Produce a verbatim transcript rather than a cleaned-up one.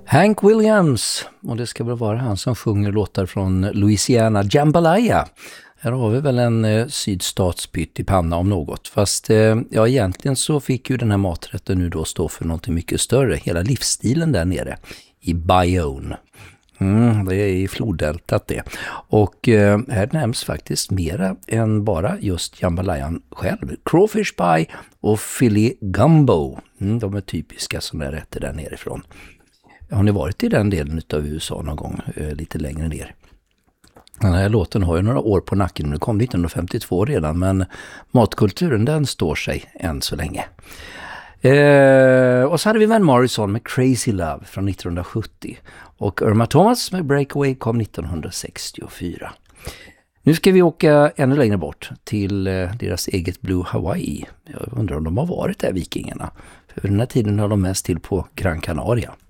Hank Williams, och det ska väl vara han som sjunger låtar från Louisiana Jambalaya. Här har vi väl en eh, sydstatspytt i panna om något. Fast eh, ja, egentligen så fick ju den här maträtten nu då stå för något mycket större. Hela livsstilen där nere i Bayonne. Mm, det är i floddeltat det. Och eh, här nämns faktiskt mera än bara just jambalayan själv. Crawfish pie och filet gumbo. Mm, de är typiska som är rätter där nerifrån. Har ni varit i den delen av U S A någon gång eh, lite längre ner? Den här låten har ju några år på nacken. Det kom nittonhundrafemtiotvå redan, men matkulturen den står sig än så länge. Eh, och så hade vi Van Morrison med Crazy Love från nittonhundrasjuttio. Och Irma Thomas med Breakaway kom nittonhundrasextiofyra. Nu ska vi åka ännu längre bort till eh, deras eget Blue Hawaii. Jag undrar om de har varit där, vikingarna. För den här tiden har de mest till på Gran Canaria.